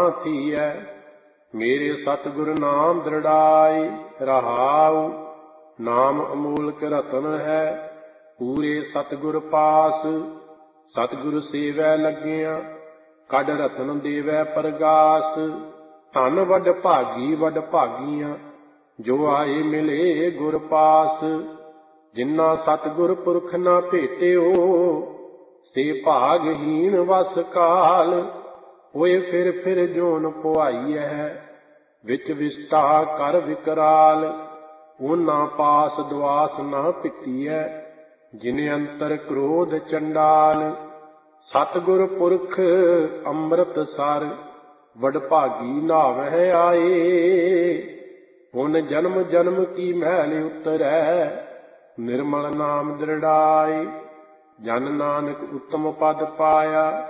थीयै। मेरे सतगुर नाम दृढ़ाई रहाऊ। नाम अमोलक रतन है पूरे सतगुर पास। सतगुर सेवै लगिया कड रतन देवै परगास। धन वड भागीਆਂ जो आए मिले गुर पास। जिन्ना सतगुर पुरख न भेटियो से भागहीन वस काल। होए फिर जोन पुआई है विच विस्टा कर विकराल। ओना पास दुआस न पिटीऐ जिन अंतर क्रोध चंडाल। सतगुर पुरख अमृत सर वडभागी नावै आए। हुन जन्म जन्म की मैल उतरै निर्मल नाम दृढ़ाई। जन नानक उत्तम पद पाया